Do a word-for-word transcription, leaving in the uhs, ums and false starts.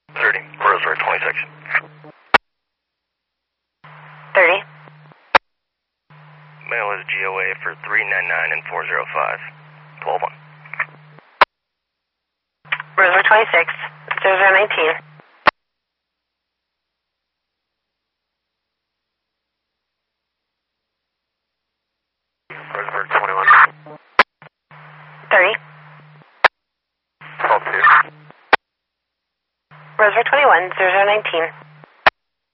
thirty, Roseburg twenty-six. thirty. Mail is G O A for three nine nine and four zero five. twelve one. Roseburg twenty-six, zero zero nineteen. Roseburg twenty-one. thirty. twelve two. Roseburg twenty-one, zero zero nineteen.